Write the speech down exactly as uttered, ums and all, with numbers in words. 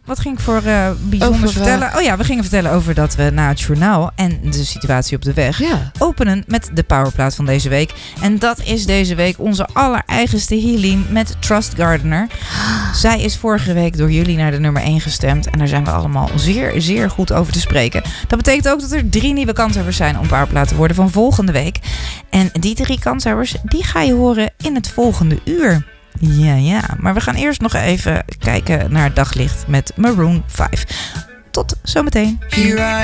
wat ging ik voor uh, bijzonders over, vertellen? Oh ja, we gingen vertellen over dat we na het journaal en de situatie op de weg ja. openen met de powerplaat van deze week. En dat is deze week onze allereigenste Helene met Trust Gardener. Zij is vorige week door jullie naar de nummer één gestemd. En daar zijn we allemaal zeer, zeer goed over te spreken. Dat betekent ook dat er drie nieuwe kanshebbers zijn om powerplaat te worden van volgende week. En die drie kanshebbers, die ga je horen in het volgende uur. Ja, ja. Maar we gaan eerst nog even kijken naar het daglicht met Maroon vijf. Tot zometeen. Here I